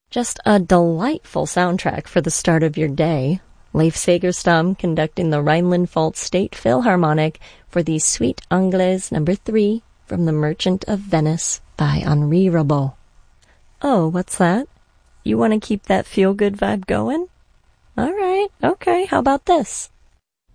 Just a delightful soundtrack for the start of your day. Leif Segerstam conducting the Rhineland-Pfalz State Philharmonic for the Suite Anglaise No. 3 from The Merchant of Venice by Henri Rabault. Oh, what's that? You want to keep that feel-good vibe going? All right, okay, how about this?